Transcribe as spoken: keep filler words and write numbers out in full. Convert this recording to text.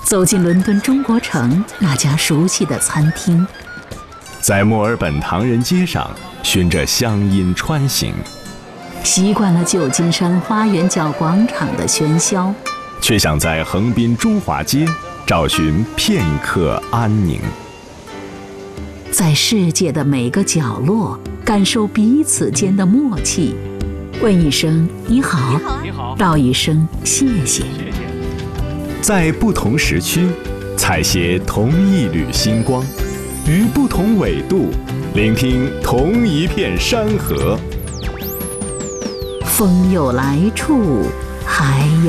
走进伦敦中国城那家熟悉的餐厅， 在墨尔本唐人街上循着乡音穿行， 习惯了旧金山花园角广场的喧嚣， 却想在横滨中华街找寻片刻安宁。 在世界的每个角落感受彼此间的默契，问一声你好， 你好， 道一声谢谢。 在不同时区采撷同一缕星光，于不同纬度聆听同一片山河。 风有来处，还有